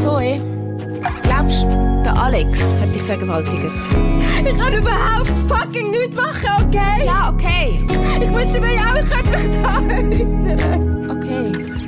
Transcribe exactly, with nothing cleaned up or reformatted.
Zoe, glaubst du, der Alex hat dich vergewaltigt? Ich kann überhaupt fucking nichts machen, okay? Ja, okay. Ich wünsche mir ja auch, ich könnte mich da erinnern. Okay.